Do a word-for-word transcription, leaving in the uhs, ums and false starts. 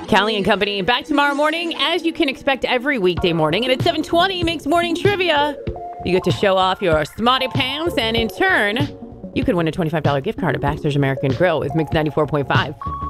Callie and Company back tomorrow morning, as you can expect every weekday morning. And at seven twenty, Mix Morning Trivia. You get to show off your smarty pants, and in turn, you could win a twenty-five dollars gift card at Baxter's American Grill with Mix ninety-four point five.